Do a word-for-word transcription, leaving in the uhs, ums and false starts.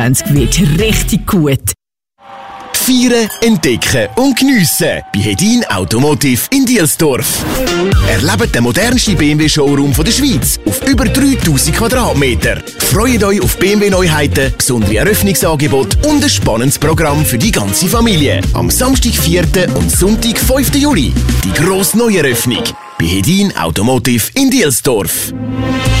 zwanzig wird richtig gut. Feiern, entdecken und geniessen bei Hedin Automotive in Dielsdorf. Erlebt den modernsten B M W-Showroom der Schweiz auf über dreitausend Quadratmeter. Freut euch auf B M W-Neuheiten, besondere Eröffnungsangebote und ein spannendes Programm für die ganze Familie. Am Samstag, vierten und Sonntag, fünften Juli. Die grosse Neueröffnung bei Hedin Automotive in Dielsdorf.